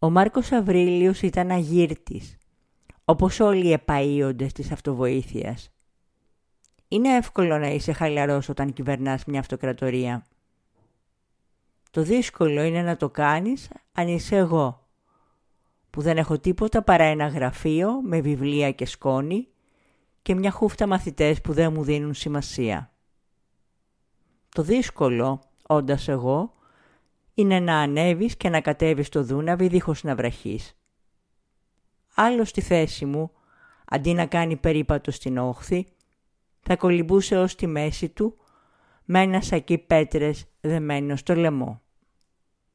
Ο Μάρκος Αβρίλιος ήταν αγύρτης, όπως όλοι οι επαΐοντες της αυτοβοήθειας. Είναι εύκολο να είσαι χαλαρός όταν κυβερνάς μια αυτοκρατορία. Το δύσκολο είναι να το κάνεις αν είσαι εγώ, που δεν έχω τίποτα παρά ένα γραφείο με βιβλία και σκόνη και μια χούφτα μαθητές που δεν μου δίνουν σημασία. Το δύσκολο, όντας εγώ, είναι να ανέβεις και να κατέβεις το Δούναβι δίχως να βραχείς. Άλλος στη θέση μου, αντί να κάνει περίπατο στην όχθη, θα κολυμπούσε ως τη μέση του με ένα σακί πέτρες δεμένο στο λαιμό.